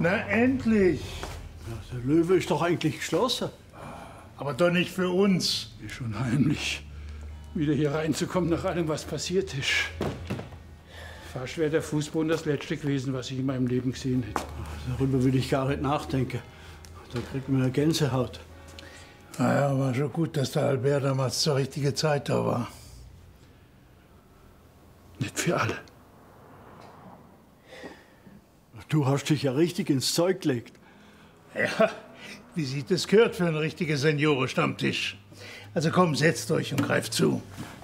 Na, endlich. Ja, der Löwe ist doch eigentlich geschlossen. Aber doch nicht für uns. Ist schon heimlich, wieder hier reinzukommen nach allem, was passiert ist. Fast wäre der Fußboden das letzte gewesen, was ich in meinem Leben gesehen hätte. Darüber will ich gar nicht nachdenken. Da kriegt man eine Gänsehaut. Naja, war schon gut, dass der Albert damals zur richtigen Zeit da war. Nicht für alle. Du hast dich ja richtig ins Zeug gelegt. Ja, wie sich das gehört für einen richtigen Seniorenstammtisch. Also komm, setzt euch und greift zu.